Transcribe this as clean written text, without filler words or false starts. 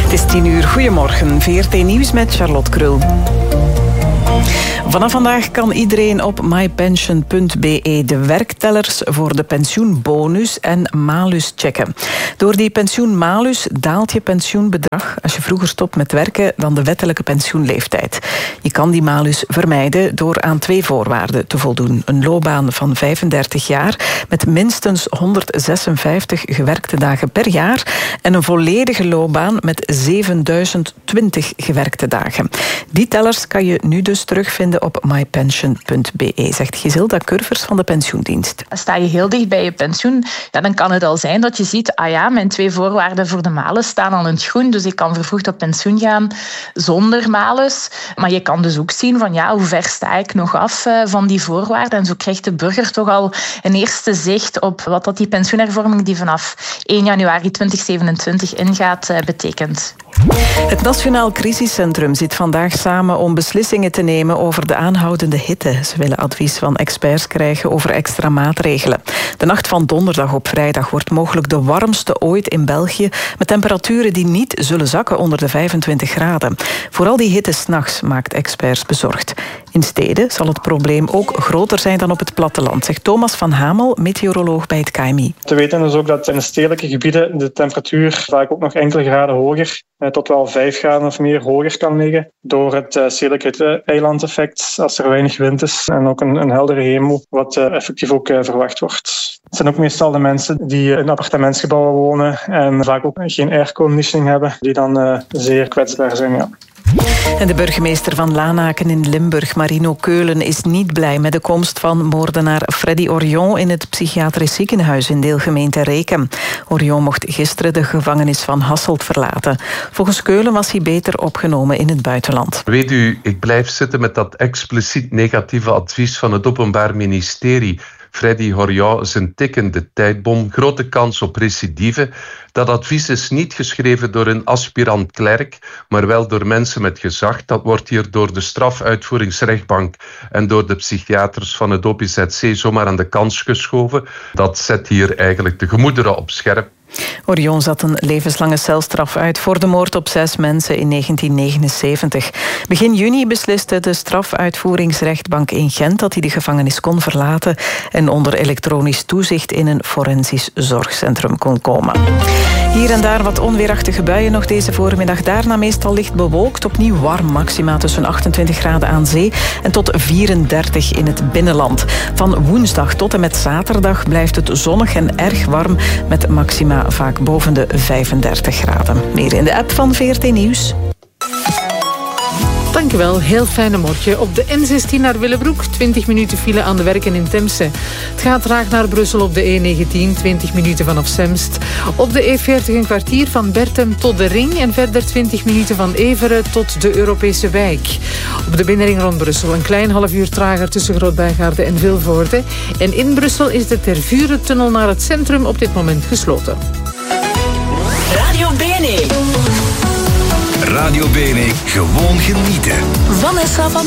Het is 10:00. Goedemorgen. VRT Nieuws met Charlotte Krul. Vanaf vandaag kan iedereen op mypension.be de werktellers voor de pensioenbonus en malus checken. Door die pensioenmalus daalt je pensioenbedrag als je vroeger stopt met werken dan de wettelijke pensioenleeftijd. Je kan die malus vermijden door aan 2 voorwaarden te voldoen. Een loopbaan van 35 jaar met minstens 156 gewerkte dagen per jaar en een volledige loopbaan met 7020 gewerkte dagen. Die tellers kan je nu dus terugvinden op mypension.be, zegt Giselda Curvers van de Pensioendienst. Sta je heel dicht bij je pensioen, dan kan het al zijn dat je ziet, mijn 2 voorwaarden voor de malus staan al in het groen, dus ik kan vervroegd op pensioen gaan zonder malus. Maar je kan dus ook zien van hoe ver sta ik nog af van die voorwaarden. En zo krijgt de burger toch al een eerste zicht op wat dat die pensioenhervorming die vanaf 1 januari 2027 ingaat betekent. Het Nationaal Crisiscentrum zit vandaag samen om beslissingen te nemen over de aanhoudende hitte. Ze willen advies van experts krijgen over extra maatregelen. De nacht van donderdag op vrijdag wordt mogelijk de warmste ooit in België, met temperaturen die niet zullen zakken onder de 25 graden. Vooral die hitte 's nachts maakt experts bezorgd. In steden zal het probleem ook groter zijn dan op het platteland, zegt Thomas van Hamel, meteoroloog bij het KMI. Te weten is ook dat in de stedelijke gebieden de temperatuur vaak ook nog enkele graden hoger, tot wel 5 graden of meer hoger kan liggen, door het stedelijke eilandeffect als er weinig wind is en ook een heldere hemel, wat effectief ook verwacht wordt. Het zijn ook meestal de mensen die in appartementsgebouwen wonen en vaak ook geen airconditioning hebben, die dan zeer kwetsbaar zijn. Ja. En de burgemeester van Lanaken in Limburg, Marino Keulen, is niet blij met de komst van moordenaar Freddy Orion in het psychiatrisch ziekenhuis in deelgemeente Reken. Orion mocht gisteren de gevangenis van Hasselt verlaten. Volgens Keulen was hij beter opgenomen in het buitenland. Weet u, ik blijf zitten met dat expliciet negatieve advies van het Openbaar Ministerie. Freddy Orion is een tikkende tijdbom, grote kans op recidive. Dat advies is niet geschreven door een aspirant-klerk, maar wel door mensen met gezag. Dat wordt hier door de strafuitvoeringsrechtbank en door de psychiaters van het OPZC zomaar aan de kant geschoven. Dat zet hier eigenlijk de gemoederen op scherp. Orion zat een levenslange celstraf uit voor de moord op 6 mensen in 1979. Begin juni besliste de strafuitvoeringsrechtbank in Gent dat hij de gevangenis kon verlaten en onder elektronisch toezicht in een forensisch zorgcentrum kon komen. Hier en daar wat onweerachtige buien nog deze voormiddag. Daarna meestal licht bewolkt, opnieuw warm, maxima tussen 28 graden aan zee en tot 34 in het binnenland. Van woensdag tot en met zaterdag blijft het zonnig en erg warm met maxima vaak boven de 35 graden. Meer in de app van VRT Nieuws. Dankjewel, heel fijne morgen. Op de N16 naar Willebroek, 20 minuten file aan de werken in Temse. Het gaat traag naar Brussel op de E19, 20 minuten vanaf Semst. Op de E40 een kwartier van Bertem tot de Ring en verder 20 minuten van Everen tot de Europese wijk. Op de binnenring rond Brussel een klein half uur trager tussen Groot-Bijgaarde en Vilvoorde. En in Brussel is de Tervurentunnel naar het centrum op dit moment gesloten. Radio BNE. Radio BNE, gewoon genieten. Vanessa van